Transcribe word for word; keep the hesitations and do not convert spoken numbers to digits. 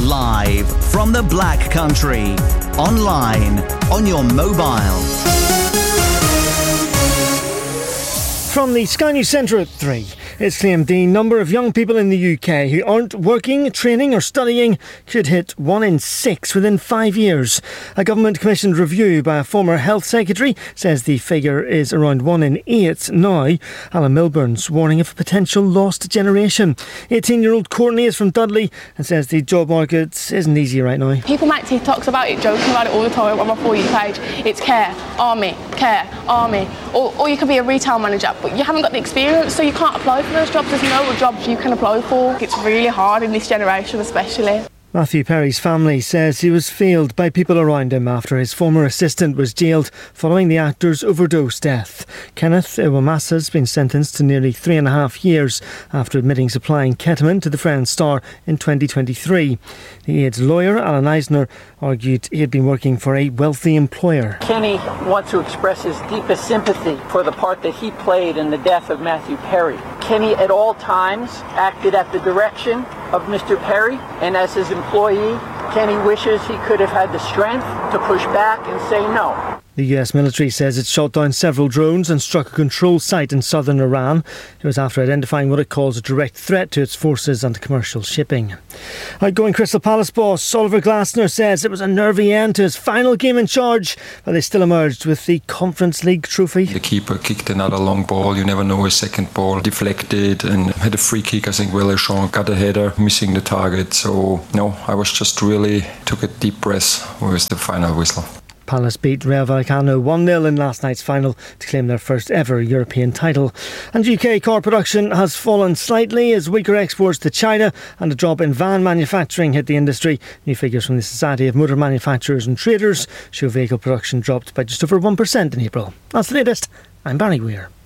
Live from the Black Country. Online, on your mobile. From the Sky News Centre at three, it's claimed the number of young people in the U K who aren't working, training or studying could hit one in six within five years. A government-commissioned review by a former health secretary says the figure is around one in eight now. Alan Milburn's warning of a potential lost generation. eighteen-year-old Courtney is from Dudley and says the job market isn't easy right now. People make TikToks about it, joking about it all the time on my For You page. It's care, army, care, army. Or, or you could be a retail manager, but you haven't got the experience, so you can't apply for those jobs. There's no jobs you can apply for. It's really hard in this generation especially. Matthew Perry's family says he was failed by people around him after his former assistant was jailed following the actor's overdose death. Kenneth Iwamasa has been sentenced to nearly three and a half years after admitting supplying ketamine to the Friends star in twenty twenty-three. The Aid's lawyer, Alan Eisner, argued he had been working for a wealthy employer. Kenny wants to express his deepest sympathy for the part that he played in the death of Matthew Perry. Kenny at all times acted at the direction of Mister Perry, and as his employee, Kenny wishes he could have had the strength to push back and say no. The U S military says it shot down several drones and struck a control site in southern Iran. It was after identifying what it calls a direct threat to its forces and commercial shipping. Outgoing Crystal Palace boss Oliver Glasner says it was a nervy end to his final game in charge, but they still emerged with the Conference League trophy. The keeper kicked another long ball. You never know, a second ball deflected and had a free kick. I think Willie Shaw got a header, missing the target. So no, I was just really took a deep breath with the final whistle. Palace beat Rayo Vallecano one nil in last night's final to claim their first ever European title. And U K car production has fallen slightly as weaker exports to China and a drop in van manufacturing hit the industry. New figures from the Society of Motor Manufacturers and Traders show vehicle production dropped by just over one percent in April. That's the latest. I'm Barry Weir.